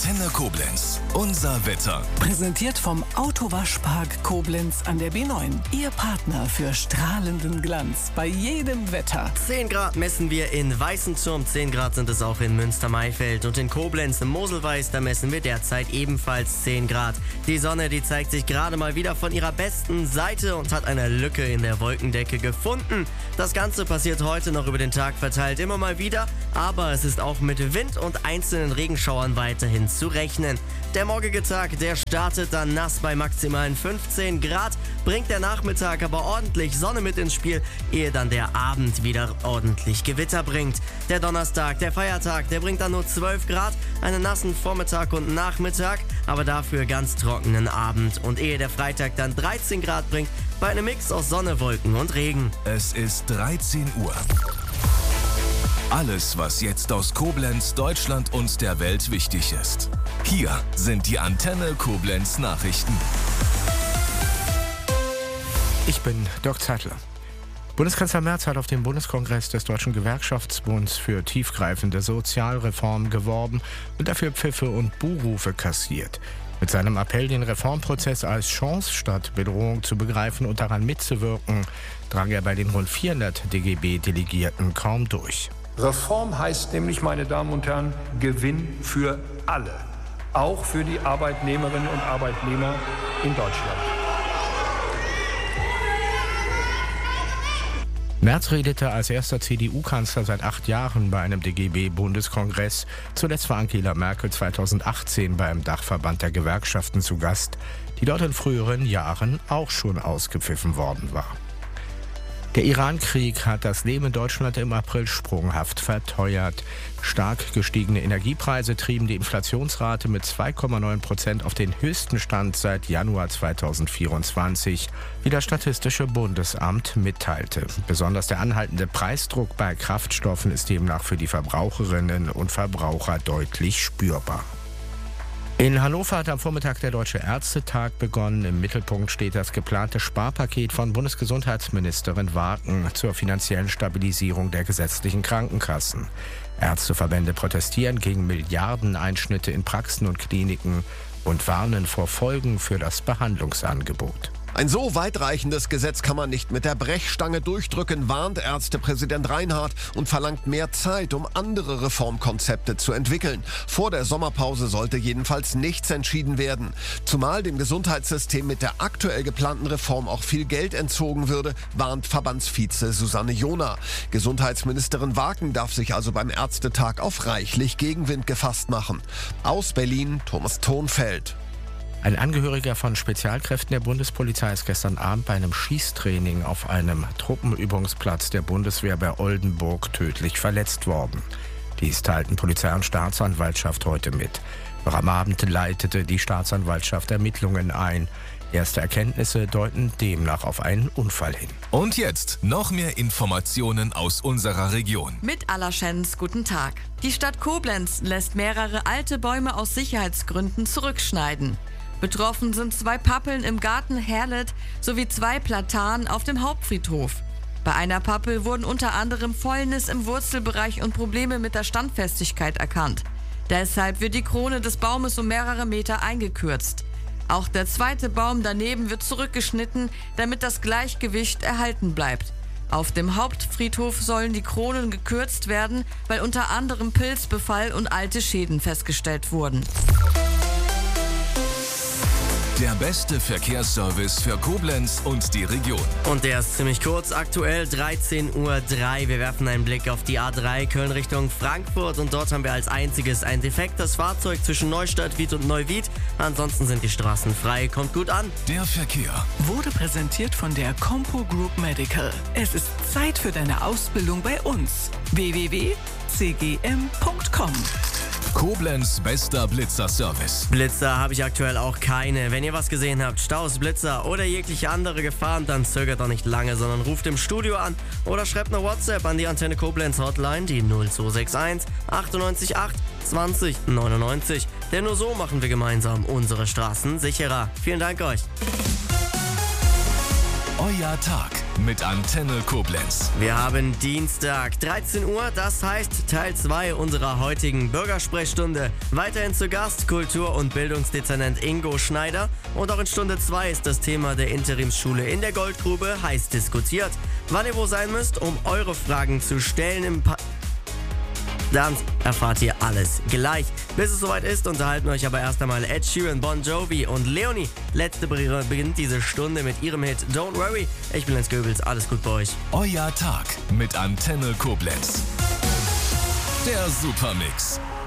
Antenne Koblenz. Unser Wetter. Präsentiert vom Autowaschpark Koblenz an der B9. Ihr Partner für strahlenden Glanz bei jedem Wetter. 10 Grad messen wir in Weißenturm, 10 Grad sind es auch in Münster-Maifeld und in Koblenz im Moselweiß, da messen wir derzeit ebenfalls 10 Grad. Die Sonne, die zeigt sich gerade mal wieder von ihrer besten Seite und hat eine Lücke in der Wolkendecke gefunden. Das Ganze passiert heute noch über den Tag verteilt immer mal wieder, aber es ist auch mit Wind und einzelnen Regenschauern weiterhin zu rechnen. Der morgige Tag, der startet dann nass bei maximalen 15 Grad, bringt der Nachmittag aber ordentlich Sonne mit ins Spiel, ehe dann der Abend wieder ordentlich Gewitter bringt. Der Donnerstag, der Feiertag, der bringt dann nur 12 Grad, einen nassen Vormittag und Nachmittag, aber dafür ganz trockenen Abend. Und ehe der Freitag dann 13 Grad bringt, bei einem Mix aus Sonne, Wolken und Regen. Es ist 13 Uhr. Alles, was jetzt aus Koblenz, Deutschland und der Welt wichtig ist. Hier sind die Antenne Koblenz Nachrichten. Ich bin Dirk Zeitler. Bundeskanzler Merz hat auf dem Bundeskongress des Deutschen Gewerkschaftsbunds für tiefgreifende Sozialreformen geworben und dafür Pfiffe und Buhrufe kassiert. Mit seinem Appell, den Reformprozess als Chance statt Bedrohung zu begreifen und daran mitzuwirken, drang er bei den rund 400 DGB-Delegierten kaum durch. Reform heißt nämlich, meine Damen und Herren, Gewinn für alle, auch für die Arbeitnehmerinnen und Arbeitnehmer in Deutschland. Merz redete als erster CDU-Kanzler seit 8 Jahren bei einem DGB-Bundeskongress. Zuletzt war Angela Merkel 2018 beim Dachverband der Gewerkschaften zu Gast, die dort in früheren Jahren auch schon ausgepfiffen worden war. Der Iran-Krieg hat das Leben in Deutschland im April sprunghaft verteuert. Stark gestiegene Energiepreise trieben die Inflationsrate mit 2,9% auf den höchsten Stand seit Januar 2024, wie das Statistische Bundesamt mitteilte. Besonders der anhaltende Preisdruck bei Kraftstoffen ist demnach für die Verbraucherinnen und Verbraucher deutlich spürbar. In Hannover hat am Vormittag der Deutsche Ärztetag begonnen. Im Mittelpunkt steht das geplante Sparpaket von Bundesgesundheitsministerin Wagen zur finanziellen Stabilisierung der gesetzlichen Krankenkassen. Ärzteverbände protestieren gegen Milliardeneinschnitte in Praxen und Kliniken und warnen vor Folgen für das Behandlungsangebot. Ein so weitreichendes Gesetz kann man nicht mit der Brechstange durchdrücken, warnt Ärztepräsident Reinhardt und verlangt mehr Zeit, um andere Reformkonzepte zu entwickeln. Vor der Sommerpause sollte jedenfalls nichts entschieden werden. Zumal dem Gesundheitssystem mit der aktuell geplanten Reform auch viel Geld entzogen würde, warnt Verbandsvize Susanne Johner. Gesundheitsministerin Wagen darf sich also beim Ärztetag auf reichlich Gegenwind gefasst machen. Aus Berlin, Thomas Thonfeld. Ein Angehöriger von Spezialkräften der Bundespolizei ist gestern Abend bei einem Schießtraining auf einem Truppenübungsplatz der Bundeswehr bei Oldenburg tödlich verletzt worden. Dies teilten Polizei und Staatsanwaltschaft heute mit. Noch am Abend leitete die Staatsanwaltschaft Ermittlungen ein. Erste Erkenntnisse deuten demnach auf einen Unfall hin. Und jetzt noch mehr Informationen aus unserer Region. Mit Allerschens, guten Tag. Die Stadt Koblenz lässt mehrere alte Bäume aus Sicherheitsgründen zurückschneiden. Betroffen sind 2 Pappeln im Garten Herlet sowie 2 Platanen auf dem Hauptfriedhof. Bei einer Pappel wurden unter anderem Fäulnis im Wurzelbereich und Probleme mit der Standfestigkeit erkannt. Deshalb wird die Krone des Baumes um mehrere Meter eingekürzt. Auch der zweite Baum daneben wird zurückgeschnitten, damit das Gleichgewicht erhalten bleibt. Auf dem Hauptfriedhof sollen die Kronen gekürzt werden, weil unter anderem Pilzbefall und alte Schäden festgestellt wurden. Der beste Verkehrsservice für Koblenz und die Region. Und der ist ziemlich kurz, aktuell 13:03 Uhr. Wir werfen einen Blick auf die A3 Köln Richtung Frankfurt und dort haben wir als einziges ein defektes Fahrzeug zwischen Neustadt, Wied und Neuwied. Ansonsten sind die Straßen frei, kommt gut an. Der Verkehr Wurde präsentiert von der Compo Group Medical. Es ist Zeit für deine Ausbildung bei uns. www.cgm.com. Koblenz bester Blitzer-Service. Blitzer habe ich aktuell auch keine. Wenn ihr was gesehen habt, Staus, Blitzer oder jegliche andere Gefahren, dann zögert doch nicht lange, sondern ruft im Studio an oder schreibt eine WhatsApp an die Antenne Koblenz Hotline, die 0261 98 8 20 99. Denn nur so machen wir gemeinsam unsere Straßen sicherer. Vielen Dank euch. Euer Tag mit Antenne Koblenz. Wir haben Dienstag, 13 Uhr, das heißt Teil 2 unserer heutigen Bürgersprechstunde. Weiterhin zu Gast Kultur- und Bildungsdezernent Ingo Schneider. Und auch in Stunde 2 ist das Thema der Interimsschule in der Goldgrube heiß diskutiert. Wann ihr wo sein müsst, um eure Fragen zu stellen dann erfahrt ihr alles gleich. Bis es soweit ist, unterhalten euch aber erst einmal Ed Sheeran, Bon Jovi und Leonie. Letzte beginnt diese Stunde mit ihrem Hit Don't Worry. Ich bin Lenz Goebels, alles gut bei euch. Euer Tag mit Antenne Koblenz. Der Supermix.